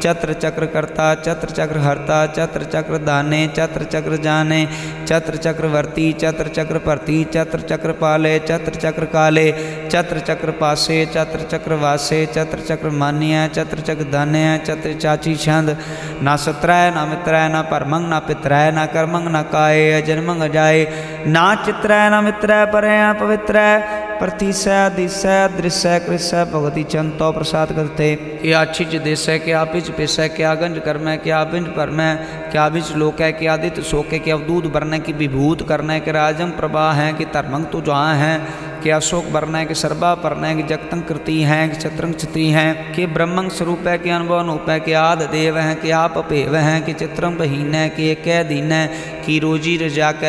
चत्र चक्र कर्ता चत्र चक्र हर्ता चत्र चक्र दाने चत्र चक्र जाने चत्र चक्रवर्ती चत्र चक्र भरती चत्र चक्र पाले चत्र चक्र काले चत्र चक्र पासे चत्र चक्र वासे चत्र चक्र मान्य चत्र चक्र दान्य चत्र चाची छंद ना सत्रय ना मित्रय ना परमंग ना पित्रय ना कर्मंग ना काय अजन्मंग अजाए ना चित्रय ना मित्रय परय पवित्रय प्रतीसै दिसै दृश्य कृसै भगवती चंतो प्रसाद करते क्या छिज देसै क्या पिच पेसै क्या गंज कर्मै क्या बिंज परमै क्या बिच लोक है क्या आदित्य शोक है क्या अवधूत बरनै कि विभूत करना है कि राजंग प्रभा है कि धर्मंग तु जहाँ है कि अशोक बरना है कि सर्वा परना है कि जगतंग कृति है कि चत्रंग चित्री हैं कि ब्रह्मंग स्वरूप है कि अनुभव अनूप है कि आद देव हैं कि आप अपेव हैं कि चित्रंग बहीन है कि एक दीन है कि रोजी रजा